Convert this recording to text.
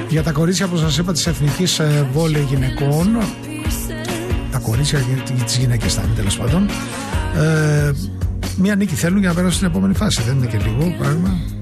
Για τα κορίτσια, όπως σας είπα, της Εθνικής Βόλεϊ Γυναικών, τα κορίτσια και τις γυναίκες θα είναι τέλος πάντων, μία νίκη θέλουν για να περάσουν στην επόμενη φάση. Δεν είναι και λίγο πράγμα.